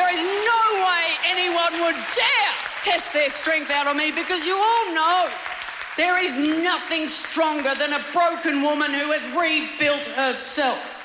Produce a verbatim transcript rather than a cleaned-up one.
There is no way anyone would dare test their strength out on me, because you all know there is nothing stronger than a broken woman who has rebuilt herself.